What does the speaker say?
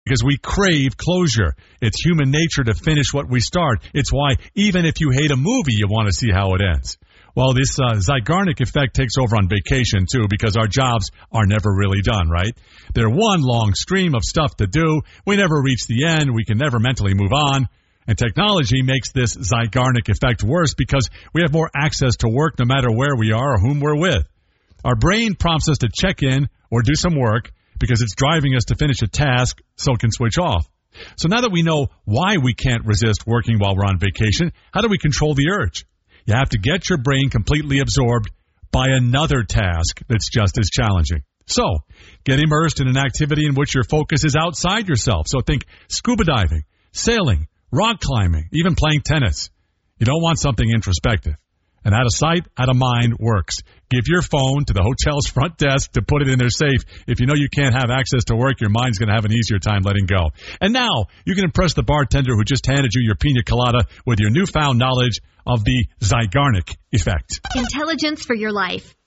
because we crave closure. It's human nature to finish what we start. It's why even if you hate a movie, you want to see how it ends. Well, this Zeigarnik effect takes over on vacation, too, because our jobs are never really done, right? They're one long stream of stuff to do. We never reach the end. We can never mentally move on. And technology makes this Zeigarnik effect worse because we have more access to work no matter where we are or whom we're with. Our brain prompts us to check in or do some work because it's driving us to finish a task so it can switch off. So now that we know why we can't resist working while we're on vacation, how do we control the urge? You have to get your brain completely absorbed by another task that's just as challenging. So, get immersed in an activity in which your focus is outside yourself. So think scuba diving, sailing, rock climbing, even playing tennis. You don't want something introspective. And out of sight, out of mind works. Give your phone to the hotel's front desk to put it in their safe. If you know you can't have access to work, your mind's going to have an easier time letting go. And now, you can impress the bartender who just handed you your pina colada with your newfound knowledge of the Zeigarnik effect. Intelligence for your life.